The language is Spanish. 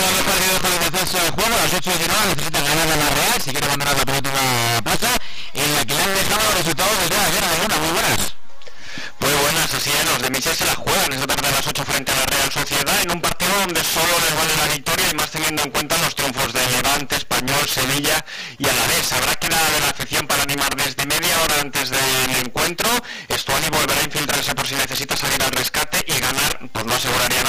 los dos partidos con el descenso de juego, a las 8:19 necesitan ganar a la Real si quiere abandonar la penúltima plaza, en la que le han dejado los resultados desde ayer a una. Muy buenas. Muy buenas, así es, los de Michel se la juegan esta tarde a las 8 frente a la Real Sociedad, en un partido donde solo les vale la victoria y más teniendo en cuenta los triunfos de Levante, Español, Sevilla y Alavés. Habrá que nada de la afición para animar desde media hora antes del encuentro. Estuani volverá a infiltrarse por si necesita salir al rescate y ganar, pues no aseguraría